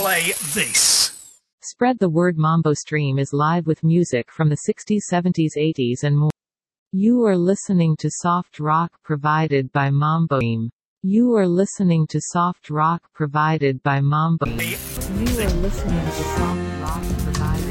play this. Spread the word. Mambo Stream is live with music from the 60s, 70s, 80s and more. You are listening to soft rock provided by Mambo Stream. You are listening to soft rock provided by Mambo. You are listening to soft rock provided